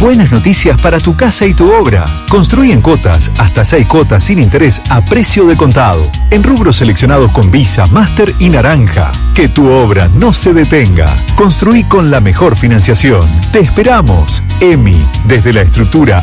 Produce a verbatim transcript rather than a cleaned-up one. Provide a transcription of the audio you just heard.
Buenas noticias para tu casa y tu obra. Construí en cuotas, hasta seis cuotas sin interés a precio de contado. En rubros seleccionados con Visa, Master y Naranja. Que tu obra no se detenga. Construí con la mejor financiación. Te esperamos. EMI, desde la estructura